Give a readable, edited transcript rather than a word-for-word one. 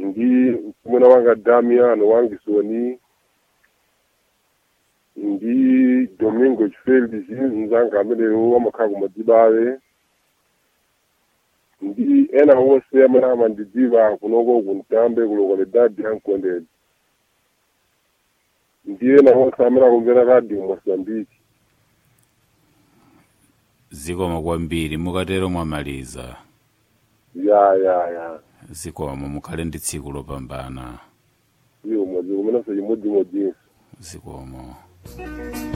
ndi mwana wanga Damian Wangisoni ndi Domingo Felix nzanga amene wamakhala ku Madibawe ndi ena wose amene amandidziwa kunoko kuntambe kulokalidadi yankondedwe ndi ena wose amene akumvera radio Mozambique. Zikomo kwambiri mukatero mwamaliza. Ya. Zikomo mukhale ndi tsiku lopambana. Zikomo kumene chimodzi. Zikomo.